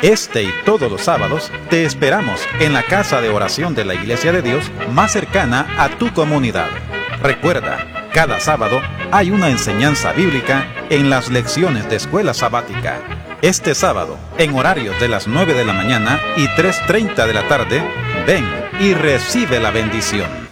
Este y todos los sábados te esperamos en la casa de oración de la Iglesia de Dios más cercana a tu comunidad. Recuerda, cada sábado hay una enseñanza bíblica en las lecciones de escuela sabática. Este sábado, en horarios de las 9 de la mañana y 3:30 de la tarde, ven y recibe la bendición.